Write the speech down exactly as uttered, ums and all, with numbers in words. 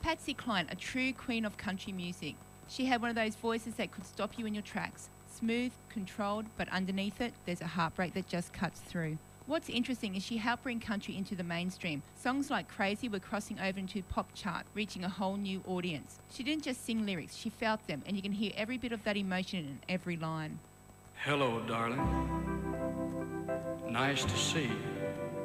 Patsy Cline, a true queen of country music. She had one of those voices that could stop you in your tracks. Smooth, controlled, but underneath it, there's a heartbreak that just cuts through. What's interesting is she helped bring country into the mainstream. Songs like Crazy were crossing over into the pop chart, reaching a whole new audience. She didn't just sing lyrics, she felt them, and you can hear every bit of that emotion in every line. Hello, darling. Nice to see you.